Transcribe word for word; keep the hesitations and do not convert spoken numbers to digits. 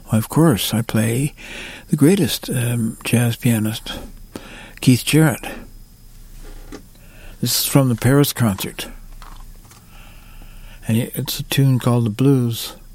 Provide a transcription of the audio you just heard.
Well, of course, I play the greatest um, jazz pianist, Keith Jarrett. This is from the Paris concert. And it's a tune called The Blues.